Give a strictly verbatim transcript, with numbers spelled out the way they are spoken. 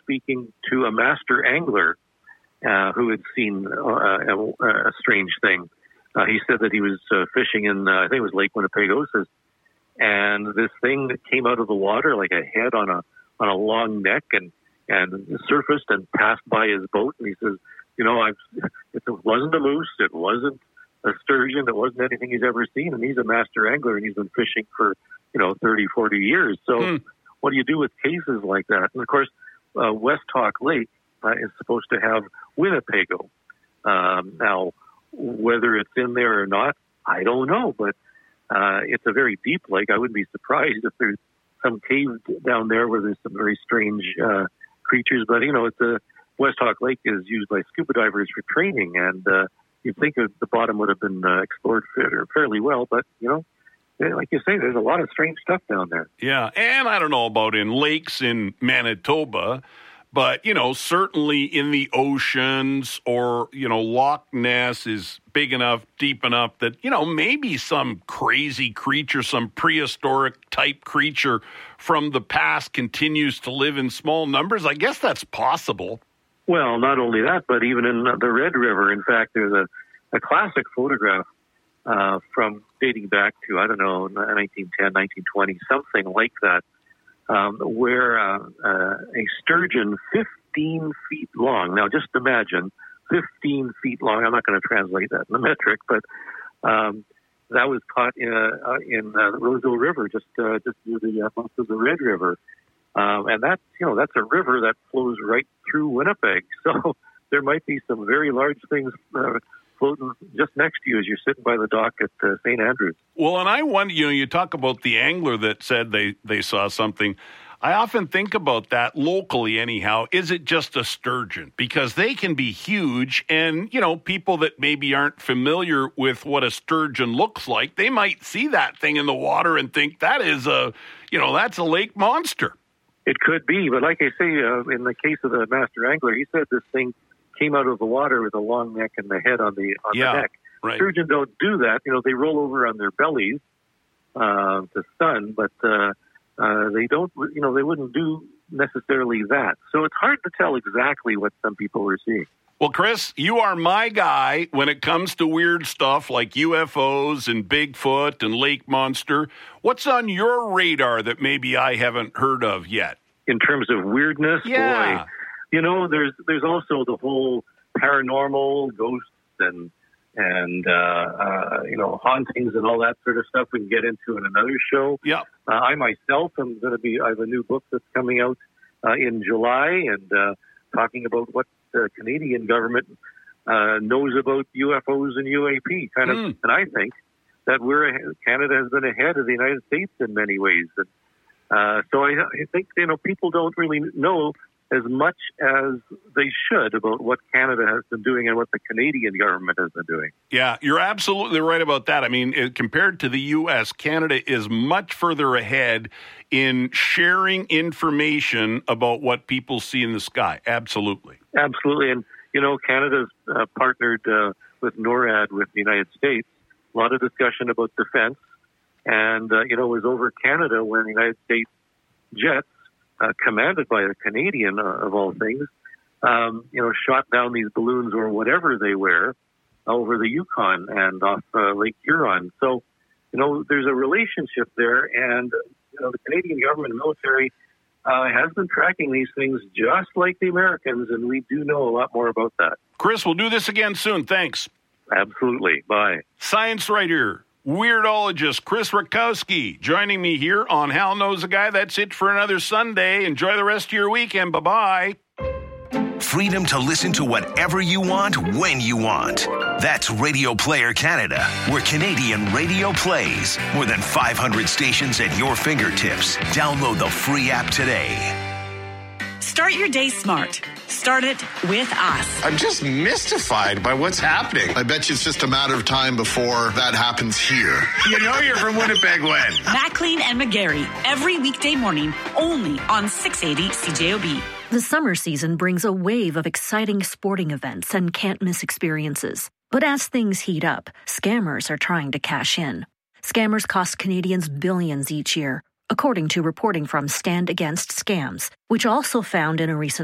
speaking to a master angler uh, who had seen uh, a, a strange thing. Uh, he said that he was uh, fishing in, uh, I think it was Lake Winnepegosis, and this thing that came out of the water like a head on a on a long neck and and surfaced and passed by his boat. And he says, you know, I've, it wasn't a moose, it wasn't a sturgeon, it wasn't anything he's ever seen. And he's a master angler, and he's been fishing for, you know, thirty, forty years. So hmm. what do you do with cases like that? And of course, uh, West Hawk Lake uh, is supposed to have Winnebago. Um, now, whether it's in there or not, I don't know, but uh, it's a very deep lake. I wouldn't be surprised if there's some cave down there where there's some very strange uh, creatures. But, you know, it's a West Hawk Lake is used by scuba divers for training, and uh, you'd think that the bottom would have been uh, explored fairly well. But, you know, like you say, there's a lot of strange stuff down there. Yeah, and I don't know about in lakes in Manitoba, but, you know, certainly in the oceans or, you know, Loch Ness is big enough, deep enough that, you know, maybe some crazy creature, some prehistoric type creature from the past continues to live in small numbers. I guess that's possible. Well, not only that, but even in the Red River. In fact, there's a, a classic photograph uh, from dating back to, I don't know, nineteen ten, nineteen twenty, something like that. Um, where uh, uh, a sturgeon fifteen feet long, now just imagine, fifteen feet long, I'm not going to translate that in the metric, but um, that was caught in, uh, in uh, the Roseau River, just uh, just near the uh, mouth of the Red River. Um, and that's, you know, that's a river that flows right through Winnipeg. So there might be some very large things uh, floating just next to you as you're sitting by the dock at uh, Saint Andrews. Well, and I wonder, you know, you talk about the angler that said they, they saw something. I often think about that locally anyhow. Is it just a sturgeon? Because they can be huge, and, you know, people that maybe aren't familiar with what a sturgeon looks like, they might see that thing in the water and think that is a, you know, that's a lake monster. It could be, but like I say, uh, in the case of the master angler, he said this thing came out of the water with a long neck and the head on the on yeah, the neck. Right. Sturgeon don't do that. You know, they roll over on their bellies uh, to stun, but uh, uh, they don't. You know, they wouldn't do necessarily that. So it's hard to tell exactly what some people were seeing. Well, Chris, you are my guy when it comes to weird stuff like U F Os and Bigfoot and Lake Monster. What's on your radar that maybe I haven't heard of yet? In terms of weirdness, yeah. boy, you know, there's there's also the whole paranormal, ghosts and and uh, uh, you know, hauntings and all that sort of stuff we can get into in another show. Yeah, uh, I myself am going to be. I have a new book that's coming out uh, in July and uh, talking about what the Canadian government uh, knows about U F Os and U A P. Kind of, mm. and I think that we're Canada has been ahead of the United States in many ways. And uh, so I, I think you know people don't really know as much as they should about what Canada has been doing and what the Canadian government has been doing. Yeah, you're absolutely right about that. I mean, it, compared to the U S, Canada is much further ahead in sharing information about what people see in the sky. Absolutely. Absolutely. And, you know, Canada's uh, partnered uh, with NORAD with the United States. A lot of discussion about defense. And, uh, you know, it was over Canada when the United States jets, Uh, commanded by a Canadian, uh, of all things, um, you know, shot down these balloons or whatever they were over the Yukon and off uh, Lake Huron. So, you know, there's a relationship there, and you know, the Canadian government and military uh, has been tracking these things just like the Americans, and we do know a lot more about that. Chris, we'll do this again soon. Thanks. Absolutely. Bye. Science writer, weirdologist Chris Rutkowski joining me here on Hal Knows a Guy. That's it for another Sunday. Enjoy the rest of your weekend. Bye-bye. Freedom to listen to whatever you want, when you want. That's Radio Player Canada, where Canadian radio plays. More than five hundred stations at your fingertips. Download the free app today. Start your day smart. Start it with us. I'm just mystified by what's happening. I bet you it's just a matter of time before that happens here. You know you're from Winnipeg when? Maclean and McGarry, every weekday morning, only on six eighty C J O B. The summer season brings a wave of exciting sporting events and can't-miss experiences. But as things heat up, scammers are trying to cash in. Scammers cost Canadians billions each year, according to reporting from Stand Against Scams, which also found in a recent